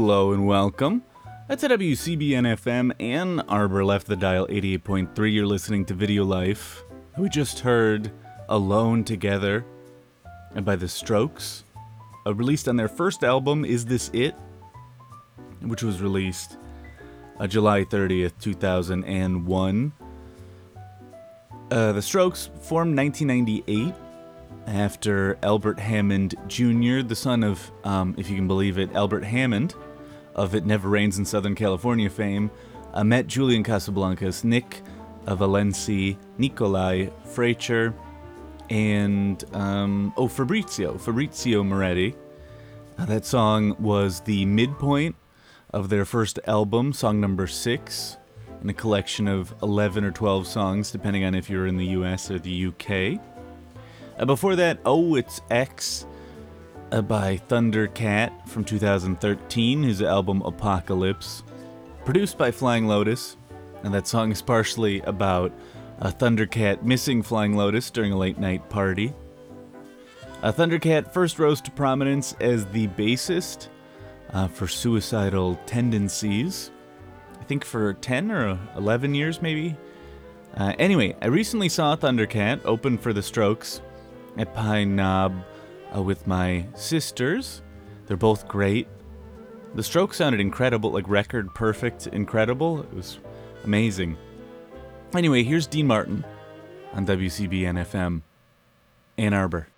Hello and welcome. That's a WCBN-FM. Ann Arbor left the dial 88.3. You're listening to Video Life. We just heard Alone Together by The Strokes, released on their first album, Is This It?, which was released July 30th, 2001. The Strokes formed 1998 after Albert Hammond Jr., the son of, if you can believe it, Albert Hammond of It Never Rains in Southern California fame, met Julian Casablancas, Nick Valenci, Nikolai Fraiture, and Fabrizio Moretti. That song was the midpoint of their first album, song number 6, in a collection of 11 or 12 songs, depending on if you're in the US or the UK. Before that, Oh It's X by Thundercat from 2013, his album Apocalypse, produced by Flying Lotus, and that song is partially about Thundercat missing Flying Lotus during a late night party. Thundercat first rose to prominence as the bassist for Suicidal Tendencies, I think for 10 or 11 years maybe. Anyway, I recently saw Thundercat open for The Strokes at Pine Knob with my sisters. They're both great. The Strokes sounded incredible, like record perfect incredible. It was amazing. Anyway, here's Dean Martin on WCBN-FM, Ann Arbor.